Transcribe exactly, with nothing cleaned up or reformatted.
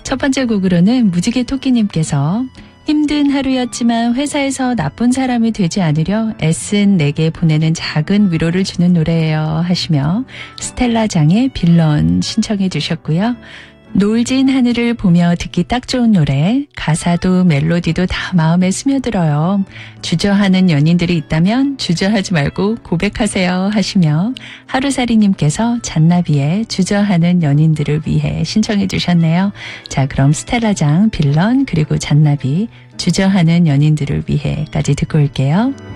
첫 번째 곡으로는 무지개 토끼님께서 힘든 하루였지만 회사에서 나쁜 사람이 되지 않으려 애쓴 내게 보내는 작은 위로를 주는 노래예요 하시며 스텔라장의 빌런 신청해 주셨고요. 노을진 하늘을 보며 듣기 딱 좋은 노래, 가사도 멜로디도 다 마음에 스며들어요. 주저하는 연인들이 있다면 주저하지 말고 고백하세요 하시며 하루살이님께서 잔나비의 주저하는 연인들을 위해 신청해 주셨네요. 자, 그럼 스텔라장, 빌런, 그리고 잔나비, 주저하는 연인들을 위해까지 듣고 올게요.